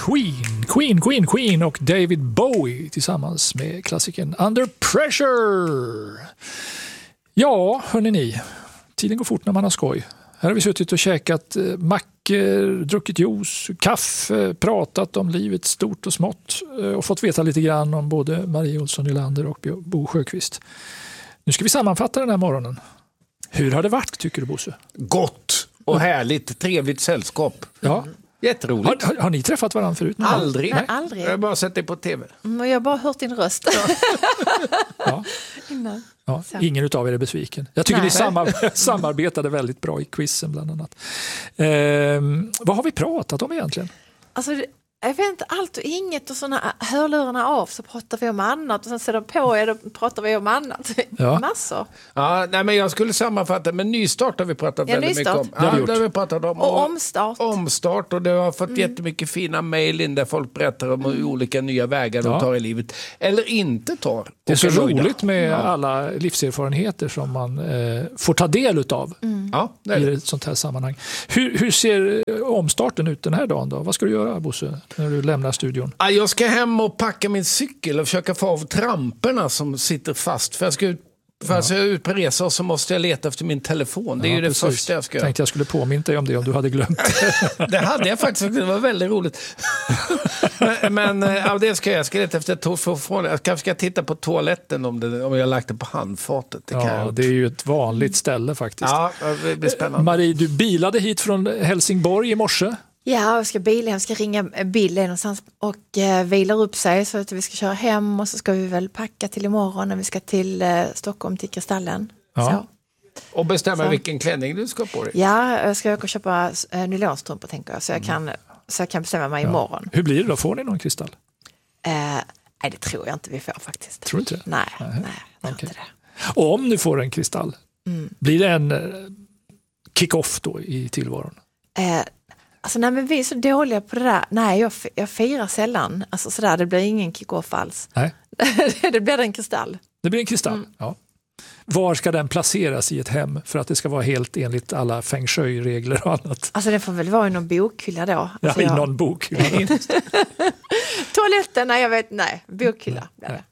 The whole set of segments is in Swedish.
Queen och David Bowie tillsammans med klassikern Under Pressure. Ja, hörni ni, tiden går fort när man har skoj. Här har vi suttit och käkat mackor, druckit juice, kaffe, pratat om livet stort och smått och fått veta lite grann om både Marie Olsson Nylander och Bo Sjöqvist. Nu ska vi sammanfatta den här morgonen. Hur har det varit, tycker du, Bosse? Gott och härligt, trevligt sällskap. Ja. Jätteroligt. Har ni träffat varandra förut? Aldrig. Nej, aldrig. Jag har bara sett dig på tv. Och jag har bara hört din röst. Ja. Innan. Ja, ingen utav er är besviken. Jag tycker ni samarbetade väldigt bra i quizen bland annat. Vad har vi pratat om egentligen? Alltså, jag vet inte, allt och inget, och såna hörlurarna av så pratar vi om annat och sen sätter på er och pratar vi om annat. Ja. Massor. Ja, nej, men jag skulle sammanfatta, men nystart har vi pratat väldigt mycket om. Det har vi pratat om. Och omstart. Omstart, och det har fått jättemycket fina mejl in där folk berättar om olika nya vägar de tar i livet. Eller inte tar. Det är så roligt med alla livserfarenheter som man får ta del utav Ja, det är det. i ett sånt här sammanhang. Hur ser omstarten ut den här dagen då? Vad ska du göra, Bosse, när du lämnar studion? Jag ska hem och packa min cykel och försöka få av tramperna som sitter fast. För jag ska ut på resa och så måste jag leta efter min telefon. Det är ju det första jag ska göra. Tänkte jag skulle påminna dig om det om du hade glömt. Det hade jag faktiskt. Det var väldigt roligt. men det ska jag ska leta efter telefon. Jag kanske ska titta på toaletten om jag har lagt det på handfatet. Det är ju ett vanligt ställe faktiskt. Ja, det blir spännande. Marie, du bilade hit från Helsingborg i morse. Ja, jag ska ringa Bill någonstans och vilar upp sig så att vi ska köra hem, och så ska vi väl packa till imorgon när vi ska till Stockholm, till Kristallen. Ja. Så. Och bestämma vilken klänning du ska på dig. Ja, jag ska åka och köpa nylonstrumpor, tänker jag, så jag kan bestämma mig imorgon. Hur blir det då? Får ni någon kristall? Nej, det tror jag inte vi får faktiskt. Tror du inte det? Nej, jag tror inte det. Och om du får en kristall, blir det en kick-off då i tillvaron? Alltså nej, men vi är så dåliga på det där. Nej, jag firar sällan. Alltså sådär, det blir ingen kick-off alls. Nej. Det blir en kristall. Det blir en kristall, ja. Var ska den placeras i ett hem för att det ska vara helt enligt alla feng shui-regler och annat? Alltså det får väl vara i någon bokhylla då. Alltså, i någon bokhylla. Toaletten, bokhylla blir det.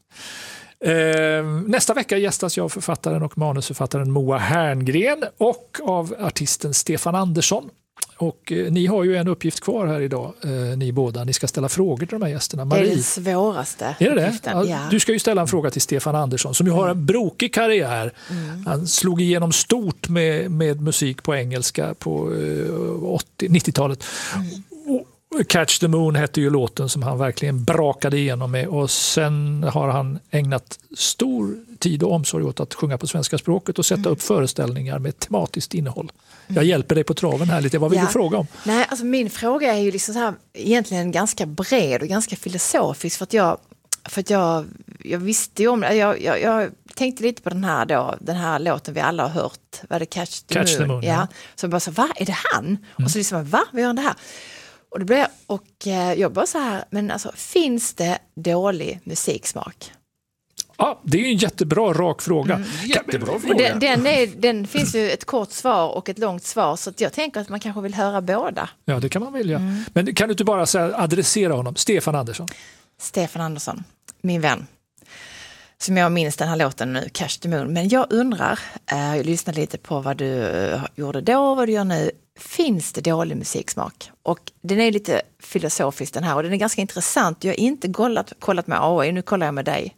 Nästa vecka gästas jag av författaren och manusförfattaren Moa Herngren och av artisten Stefan Andersson. Och ni har ju en uppgift kvar här idag, ni båda. Ni ska ställa frågor till de här gästerna. Marie, det är den svåraste är det uppgiften. Ja. Du ska ju ställa en fråga till Stefan Andersson som ju har en brokig karriär. Han slog igenom stort med musik på engelska på 90-talet. Catch the Moon hette ju låten som han verkligen brakade igenom med, och sen har han ägnat stor tid och omsorg åt att sjunga på svenska språket och sätta upp föreställningar med tematiskt innehåll. Jag hjälper dig på traven här lite. Vad vill du fråga om? Nej, alltså min fråga är ju liksom så här, egentligen ganska bred och ganska filosofisk, för att jag visste ju om jag tänkte lite på den här låten vi alla har hört, vad det Catch the Moon. Ja. Så jag bara så, är det han? Och så liksom, vad gör han det här? Och det blev, och jag bara så här, men alltså, finns det dålig musiksmak? Ja, det är ju en jättebra rak fråga. Jättebra fråga. Den finns ju ett kort svar och ett långt svar, så att jag tänker att man kanske vill höra båda. Ja, det kan man vilja. Men kan du inte bara adressera honom? Stefan Andersson, min vän. Som jag minns den här låten nu, Catch the Moon. Men jag undrar, jag lyssnade lite på vad du gjorde då och vad du gör nu. Finns det dålig musiksmak? Och den är lite filosofisk den här, och den är ganska intressant. Jag har inte kollat med AI, nu kollar jag med dig.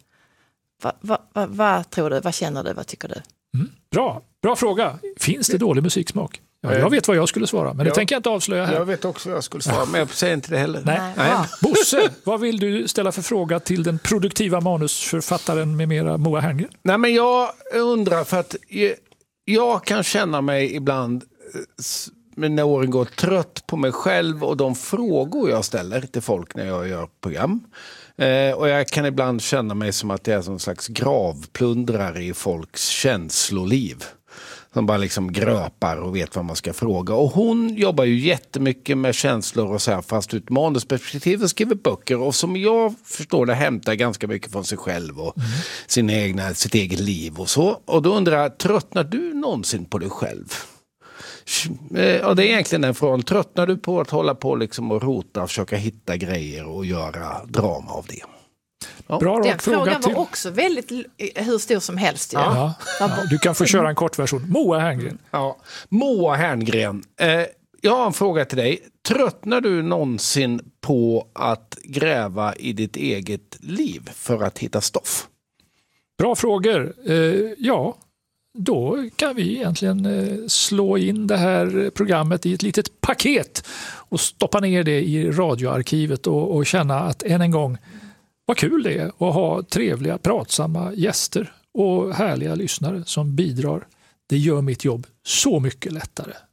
Vad tror du? Vad känner du? Vad tycker du? Bra fråga. Finns det dålig musiksmak? Ja, jag vet vad jag skulle svara, men det tänker jag inte avslöja här. Jag vet också vad jag skulle svara, men jag säger inte det heller. Nej. Bosse, vad vill du ställa för fråga till den produktiva manusförfattaren med mera Moa Herngren? Nej, men jag undrar, för att jag kan känna mig ibland, när åren går, trött på mig själv och de frågor jag ställer till folk när jag gör program. Och jag kan ibland känna mig som att jag är som en slags gravplundrare i folks känsloliv. Som bara liksom gröpar och vet vad man ska fråga. Och hon jobbar ju jättemycket med känslor och så här, fast ut manusperspektiv, och skriver böcker. Och som jag förstår det hämtar ganska mycket från sig själv och sitt eget liv och så. Och då undrar jag, tröttnar du någonsin på dig själv? Ja, det är egentligen den frågan. Tröttnar du på att hålla på liksom och rota, försöka hitta grejer och göra drama av det? Ja. Bra den frågan var också väldigt hur stor som helst. Ja. Du kan få köra en kort version. Moa Herngren. Ja. Moa Herngren. Jag har en fråga till dig. Tröttnar du någonsin på att gräva i ditt eget liv för att hitta stoff? Bra frågor. Ja, då kan vi egentligen slå in det här programmet i ett litet paket och stoppa ner det i radioarkivet och känna att än en gång vad kul det är att ha trevliga, pratsamma gäster och härliga lyssnare som bidrar. Det gör mitt jobb så mycket lättare.